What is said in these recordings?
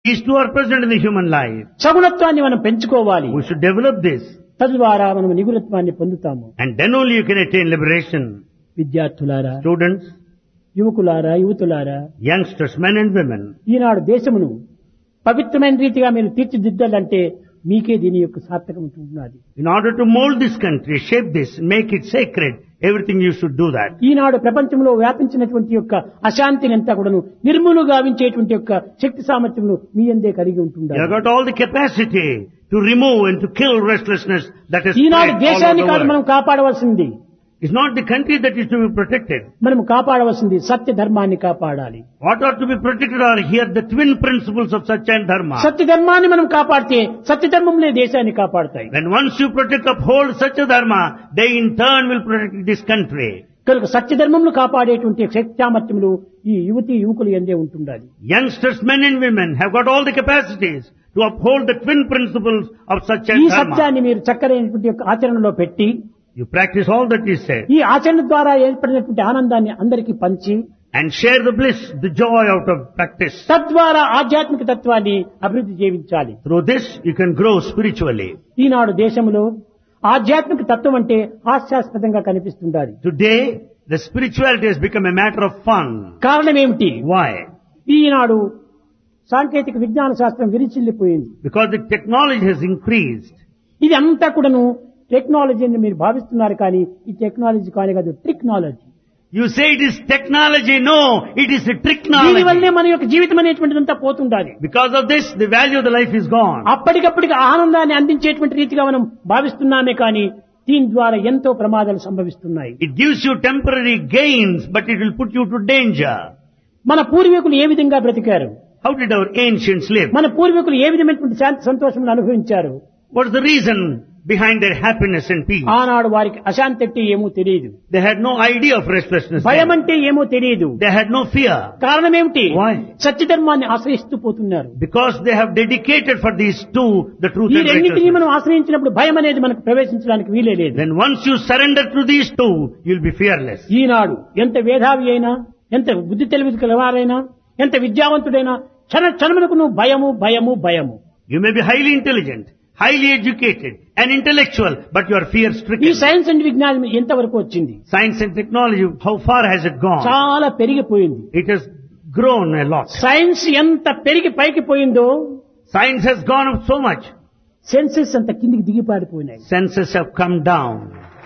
These two are present in the human life. సగుణత్వాన్ని మనం పెంచుకోవాలి. We should develop this. తద్వారా మనం నిగుణత్వాన్ని పొందుతాము. And then only you can attain liberation. విద్యార్థులారా, Students, యువకులారా, యువతులారా, youngsters, men and women. ఈనాడు దేశమును పవిత్రమైన రీతిగా మీరు తీర్చిదిద్దాలంటే మీకే దీని యొక్క సార్థకం ఉంటున్నది. In order to mold this country, shape this, make it sacred, everything you should do that. ఈనాడు ప్రపంచంలో వ్యాపించినటువంటి యొక్క అశాంతిని అంతా కూడాను నిర్మూలు గావించేటువంటి యొక్క శక్తి సామర్థ్యములు మీ అందే కలిగి You ఉంటుండాలి. have got all the capacity to remove and to kill restlessness that is Eenadu spread all over దేశాన్ని the కాదు world. మనం కాపాడవలసింది, It's not the country that is to be protected. మనం కాపాడవలసింది సత్య ధర్మాన్ని కాపాడాలి. What are to be protected are here the twin principles of Satya and Dharma. సత్య ధర్మాన్ని మనం కాపాడితే సత్య ధర్మంలే దేశాన్ని కాపాడుతాయి. When once you protect, uphold Satya Dharma, they in turn will protect this country. కనుక సత్య ధర్మమును కాపాడేటువంటి శక్తి సామర్థ్యములు ఈ యువతి యువకులు ఎందే ఉంటుండాలి. Youngsters, men and women have got all the capacities to uphold the twin principles of Satya ఈ and Dharma. సత్యాన్ని మీరు చక్కరైనటువంటి యొక్క ఆచరణలో పెట్టి You practice all that is said ఈ ఆచరణ ద్వారా ఏర్పడినటువంటి ఆనందాన్ని అందరికీ పంచి and share the bliss, the joy out of practice. తద్వారా ఆధ్యాత్మిక తత్వాన్ని అభివృద్ధి చేయించాలి. Through this you can grow spiritually. ఈనాడు దేశంలో ఆధ్యాత్మిక తత్వం అంటే హాస్యాస్పదంగా కనిపిస్తుండాలి. Today the spirituality has become a matter of fun. కారణం ఏమిటి? Why? ఈనాడు సాంకేతిక విజ్ఞాన శాస్త్రం విరిచిల్లిపోయింది. Because the technology has increased. ఇది అంతా కూడాను టెక్నాలజీ అని మీరు భావిస్తున్నారు, కానీ ఈ టెక్నాలజీ కానే కాదు, technology. You say it is technology. No, it is a దీని tricknology. వల్లే మన యొక్క జీవితం అనేటువంటిదంతా పోతుండాలి. Because of this, the value of the life is gone. అప్పటికప్పటికి ఆనందాన్ని అందించేటువంటి రీతిగా మనం భావిస్తున్నామే, కానీ దీని ద్వారా ఎంతో ప్రమాదాలు సంభవిస్తున్నాయి. It gives you temporary gains, but it will put you to danger. మన పూర్వీకులు ఏ విధంగా బ్రతికారు? How did our ancients live? మన పూర్వీకులు ఏ విధమైనటువంటి శాంతి సంతోషములను అనుభవించారు? What is the reason behind their happiness and peace? ఆనాడు వారికి అశాంతి అంటే ఏమో తెలియదు, They had no idea of restlessness. భయం then. అంటే ఏమో తెలియదు. They had no fear. కారణం ఏమిటి? Why? సత్యధర్మాన్ని ఆశ్రయిస్తూ పోతున్నారు. Because they have dedicated for these two, the truth ఈ and రెండింటినీ righteousness. మనం ఆశ్రయించినప్పుడు భయం అనేది మనకు ప్రవేశించడానికి వీలే లేదు. Then once you surrender to these two, you'll be fearless. ఈనాడు ఎంత వేధావి అయినా, ఎంత బుద్ధి తెలివి కలవారైనా, ఎంత విద్యావంతుడైనా క్షణములకు నువ్వు భయము భయము భయము. You may be highly intelligent, highly educated, and intellectual, but you are ఈ fear-stricken. సైన్స్ అండ్ విజ్ఞానం ఎంతవరకు వచ్చింది? Science and technology, how far has it gone? చాలా పెరిగిపోయింది. It has grown a lot. Science ఎంత పెరిగి పైకి పోయిందో Science has gone up so much. Senses అంత కిందికి దిగిపారిపోయినాయి. Senses have come down.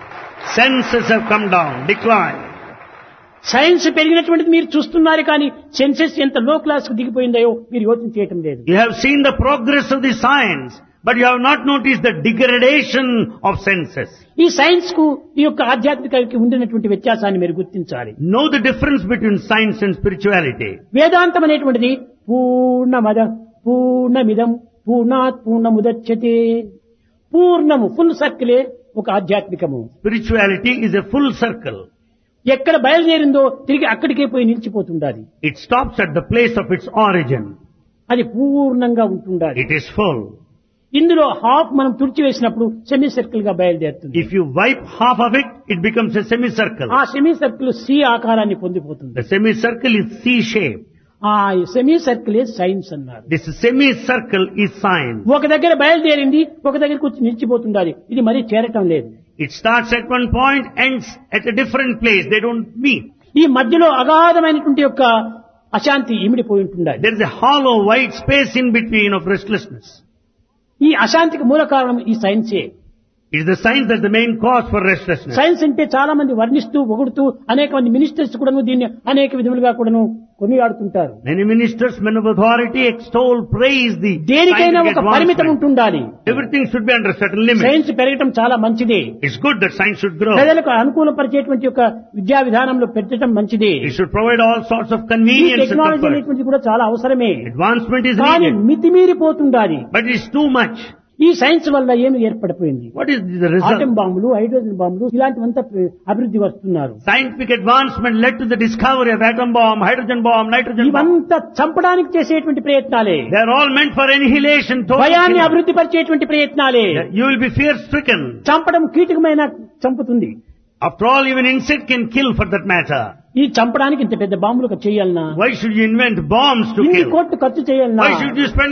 Senses have come down, declined. Science పెరిగినటువంటిది మీరు చూస్తున్నారు, కానీ సెన్సెస్ ఎంత లో క్లాస్ కు దిగిపోయిందో మీరు యోచన చేయటం లేదు. You have seen the progress of the science, but you have not noticed the degradation of senses. ఈ సైన్స్ కు ఈ యొక్క ఆధ్యాత్మికకి ఉండినటువంటి వ్యత్యాసాన్ని మీరు గుర్తించాలి. Know the difference between science and spirituality. వేదాంతం అనేటువంటిది పూర్ణమద పూర్ణమిదం పూర్ణాత్ పూర్ణముదచ్యతే, పూర్ణము ఫుల్ సర్కిలే ఒక ఆధ్యాత్మికము. Spirituality is a full circle. ఎక్కడ బయలుదేరిందో తిరిగి అక్కడికే పోయి నిలిచిపోతుండాలి. It stops at the place of its origin. అది పూర్ణంగా ఉంటుండాలి. It is full. ఇందులో హాఫ్ మనం తుడిచివేసినప్పుడు సెమీ సర్కిల్ గా బయలుదేరుతుంది. If you wipe half of it, it becomes a semicircle. ఆ సెమీ సర్కిల్ సి ఆకారాన్ని పొందిపోతుంది. The semicircle is C-shaped. ఆ సెమీ సర్కిల్ సైన్స్ అన్నారు. This semicircle is science. ఒక దగ్గర బయలుదేరింది, ఒక దగ్గరకు వచ్చి నిలిచిపోతుండాలి. ఇది మరీ చేరటం లేదు. It starts at one point, ends at a different place. They don't meet. ఈ మధ్యలో అగాధమైనటువంటి యొక్క అశాంతి ఇమిడిపోయి ఉంటుండాలి. There is a hollow, white space in between of restlessness. ఈ అశాంతికి మూల కారణం ఈ సైన్సే. It is the science that's the main cause for restlessness. Science అంటే చాలా మంది వర్ణిస్తూ పొగుడుతూ అనేక మంది మినిస్టర్స్ కూడాను దీన్ని అనేక విధములుగా కూడాను కొనియాడుతుంటారు. Many ministers, men of authority extol, praise the దేనికైనా scientific ఒక పరిమితం advancement. ఉంటుండాలి. Everything should be under certain limits. Science పెరగటం చాలా మంచిదే. It's good that science should grow. ప్రజలకు అనుకూలపరిచేటువంటి యొక్క విద్యా విధానంలో పెట్టడం మంచిదే. It should provide all sorts of ఈ convenience and టెక్నాలజీ comfort. అనేటువంటిది కూడా చాలా అవసరమే. Advancement is కానీ needed, మితిమీరిపోతుండాలి. but it's too much. ఈ సైన్స్ వల్ల ఏమి ఏర్పడిపోయింది? What is the result? Atom బాంబులు, హైడ్రోజన్ బాంబులు ఇలాంటివంతా అభివృద్ధి వస్తున్నారు. Scientific advancement led to the discovery of atom bomb, hydrogen bomb, nitrogen bomb. ఇవంతా చంపడానికి చేసేటువంటి ప్రయత్నాలే. They are all meant for annihilation, total భయాన్ని killing. అభివృద్ధి పరిచేటువంటి ప్రయత్నాలే. You will be fear-stricken. చంపడం కీటకమైన చంపుతుంది. After all, even insect can kill for that matter. ఈ చంపడానికి ఇంత పెద్ద బాంబులు చేయాలన్నా, Why should you invent bombs to ఇన్ని kill? కోట్లు ఖర్చు చేయాలన్నా, Why should you spend